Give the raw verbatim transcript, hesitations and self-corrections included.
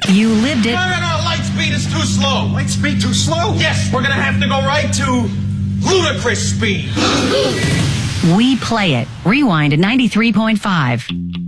You lived it. No, no, no, light speed is too slow. Light speed too slow? Yes, we're gonna have to go right to ludicrous speed. We play it. Rewind at ninety-three point five.